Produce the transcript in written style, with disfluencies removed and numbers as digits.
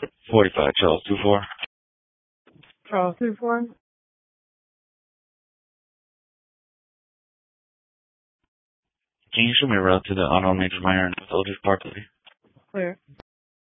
45 Charles 24. Charles 24. Can you show me a route to the unknown major minor in Soldiers Park? Clear.